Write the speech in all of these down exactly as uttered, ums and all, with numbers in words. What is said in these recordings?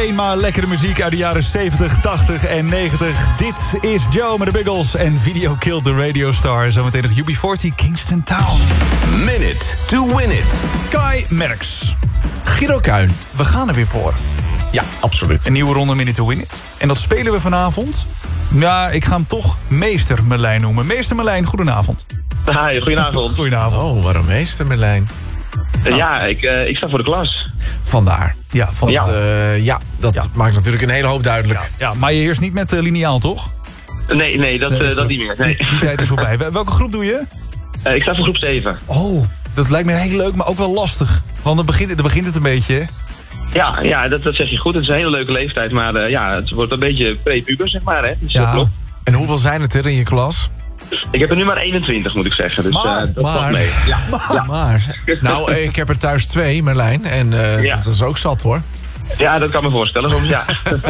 alleen maar lekkere muziek uit de jaren zeventig, tachtig en negentig. Dit is Joe met de Biggles en Video Killed the Radio Star. Zometeen nog U B veertig, Kingston Town. Minute to win it. Kai Merks. Guido Kuin. We gaan er weer voor. Ja, absoluut. Een nieuwe ronde Minute to Win It. En dat spelen we vanavond. Ja, ik ga hem toch Meester Merlijn noemen. Meester Merlijn, goedenavond. Hi, goedenavond. Goedenavond. Oh, waarom meester Merlijn? Uh, ja, ik, uh, ik sta voor de klas. Vandaar. Ja, van Want, Ja. uh, ja, dat Ja. maakt natuurlijk een hele hoop duidelijk. Ja, ja, maar je heerst niet met uh, liniaal, toch? Nee, nee, dat, Nee, uh, dat niet meer. Nee. Die tijd is voorbij. Wel- Welke groep doe je? Uh, ik sta voor groep zeven. Oh, dat lijkt me heel leuk, maar ook wel lastig. Want dan begint, dan begint het een beetje, hè? Ja, ja dat, dat zeg je goed. Het is een hele leuke leeftijd, maar uh, ja, het wordt een beetje pre-puber, zeg maar. Hè. Dus Ja. dat klopt. En hoeveel zijn het er in je klas? Ik heb er nu maar eenentwintig, moet ik zeggen. Dus Maar- uh, dat maar- valt mee. Ja. Ja. Maar, nou, ik heb er thuis twee, Merlijn. En uh, Ja. dat is ook zat, hoor. ja, dat kan me voorstellen soms, ja.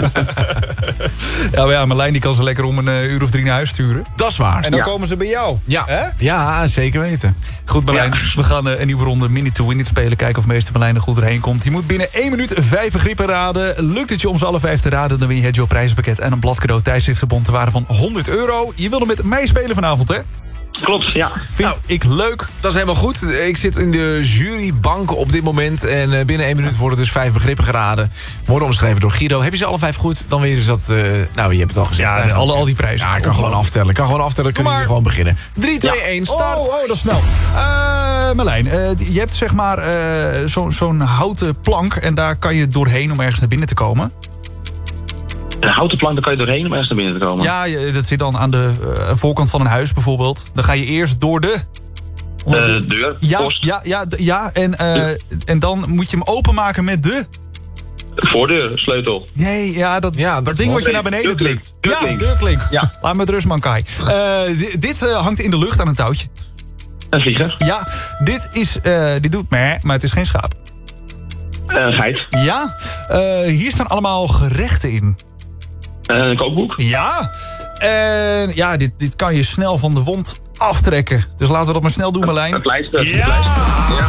Ja, maar ja, Merlijn die kan ze lekker om een uh, uur of drie naar huis sturen. Dat is waar. En dan Ja. komen ze bij jou. Ja. Hè? Ja, zeker weten. Goed, Merlijn. Ja. We gaan uh, een nieuwe ronde Minute to Win It spelen. Kijken of meester Merlijn er goed doorheen komt. Je moet binnen één minuut vijf begrippen raden. Lukt het je om ze alle vijf te raden, dan win je het Joe prijzenpakket en een bladcadeau tijdschriftenbond te waarde van honderd euro. Je wilde met mij spelen vanavond, hè? Klopt, ja. Vind Nou. ik leuk. Dat is helemaal goed. Ik zit in de jurybank op dit moment. En uh, binnen één minuut worden dus vijf begrippen geraden. Worden omschreven door Guido. Heb je ze alle vijf goed? Dan wil je dus dat... Uh, nou, je hebt het al gezegd. Ja, hè? alle, al die prijzen. Ja, ik kan gewoon aftellen. Ik kan gewoon aftellen. Kunnen maar. we gewoon beginnen. drie, twee, één, start. Oh, oh, dat is snel. Uh, Merlijn, uh, je hebt zeg maar uh, zo- zo'n houten plank. En daar kan je doorheen om ergens naar binnen te komen. Een houten plank, daar kan je doorheen om ergens naar binnen te komen. Ja, je- dat zit dan aan de uh, voorkant van een huis bijvoorbeeld. Dan ga je eerst door de... onder de- Uh, deur, ja, post, ja, ja, d- ja en, uh, en dan moet je hem openmaken met de... voordeur, sleutel. Nee, ja, dat, Ja, dat dat ding wat je klopt. naar beneden Deurklink. drukt. Deurklink. Ja, deurklink. Ja. Laat me met rust, man, Kai. Uh, di- dit uh, hangt in de lucht aan een touwtje. Een vlieger. Ja, dit, is, uh, dit doet meh, maar het is geen schaap. Uh, een geit. Ja, uh, hier staan allemaal gerechten in. Uh, een kookboek. Ja, en ja, dit, dit kan je snel van de wond aftrekken. Dus laten we dat maar snel doen, Merlijn. Een pleister. Een Ja! pleister.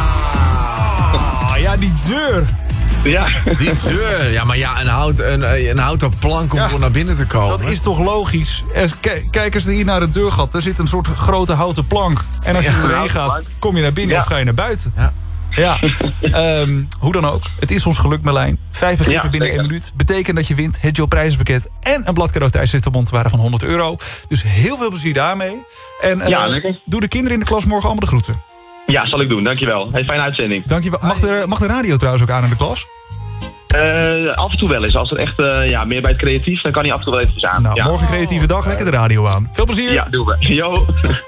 Ah, ja, die deur. Ja. Die deur. Ja, maar ja, een, hout, een, een houten plank om Ja, door naar binnen te komen. Dat is toch logisch? Er- k- Kijk eens hier naar het deurgat. Er zit een soort grote houten plank. En als je Ja, er doorheen houten gaat, plank. kom je naar binnen Ja. of ga je naar buiten. Ja. Ja, Ehm, hoe dan ook. Het is ons geluk, Merlijn. Vijf begrippen Ja, binnen één zeker. minuut. Betekent dat je wint het Joe prijzenpakket en een bladcadeau tijdschriftenbond waren van honderd euro. Dus heel veel plezier daarmee. En eh, Ja, lekker. doe de kinderen in de klas morgen allemaal de groeten. Ja, zal ik doen. Dankjewel. Hey, fijne uitzending. Dankjewel. Mag de, mag de radio trouwens ook aan in de klas? Uh, af en toe wel eens. Als het echt uh, ja, meer bij het creatief, dan kan hij af en toe wel even aan. Nou, ja. morgen creatieve dag. Lekker de radio aan. Veel plezier. Ja, doen we. Yo.